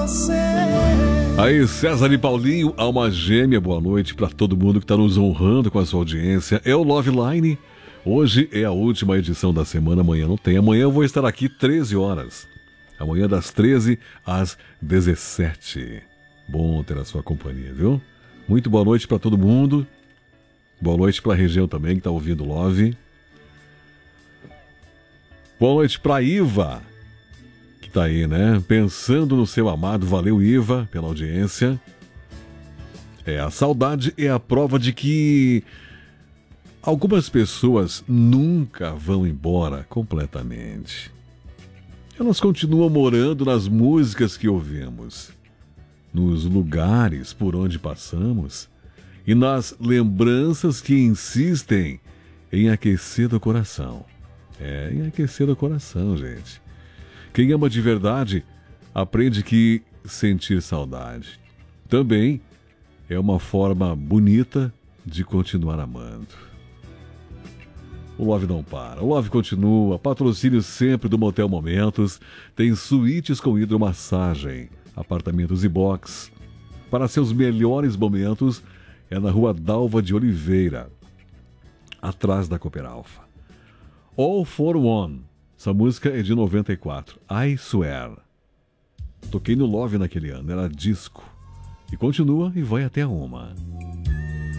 Aí, César e Paulinho, alma gêmea, boa noite para todo mundo que está nos honrando com a sua audiência. É o Love Line. Hoje é a última edição da semana, amanhã não tem. Amanhã eu vou estar aqui 13 horas. Amanhã das 13 às 17. Bom ter a sua companhia, viu? Muito boa noite para todo mundo. Boa noite para a região também que está ouvindo Love. Boa noite para Iva, que tá aí, né? Pensando no seu amado. Valeu, Iva, pela audiência. A saudade é a prova de que algumas pessoas nunca vão embora completamente. Elas continuam morando nas músicas que ouvimos, nos lugares por onde passamos e nas lembranças que insistem em aquecer o coração. Em aquecer o coração, gente. Quem ama de verdade aprende que sentir saudade também é uma forma bonita de continuar amando. O Love não para, o Love continua. Patrocínio sempre do Motel Momentos. Tem suítes com hidromassagem, apartamentos e box. Para seus melhores momentos é na Rua Dalva de Oliveira, atrás da Cooper Alpha. All for One. Essa música é de 94. I Swear. Toquei no Love naquele ano, era disco. E continua e vai até a 1.